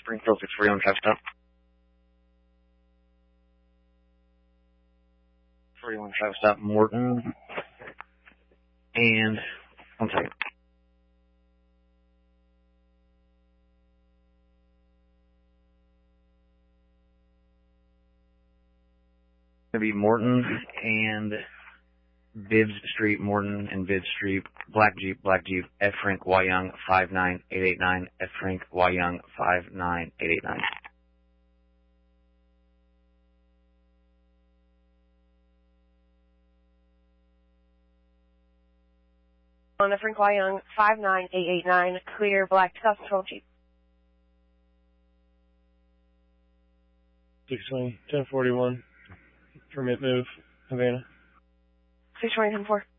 Springfield 641 traffic stop. 41 traffic stop, Morton. And, one second. It's going to be Morton and Bibbs Street, Morton and Bibbs Street, Black Jeep, F. Frank Y. Young, 59889, F. Frank Y. Young, 59889. On F. Frank Y. Young, 59889, clear, black 2012 Jeep. 620, 1041, permit move, Havana. 620, 10-4.